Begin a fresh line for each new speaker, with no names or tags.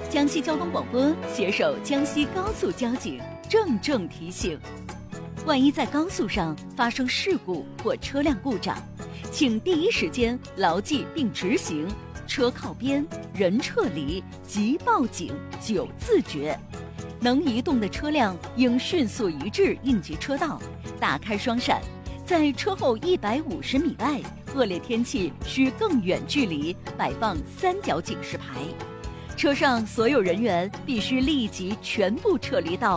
江西交通广播携手江西高速交警郑重提醒：万一在高速上发生事故或车辆故障，请第一时间牢记并执行车靠边、人撤离、即报警9字诀。能移动的车辆应迅速移至应急车道，打开双闪，在车后150米外，恶劣天气需更远距离摆放3角警示牌。车上所有人员必须立即全部撤离到